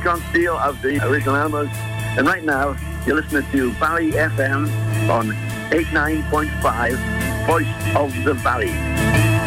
Deacon Steele of the Original Elmers. And right now, you're listening to Valley FM on 89.5, Voice of the Valley.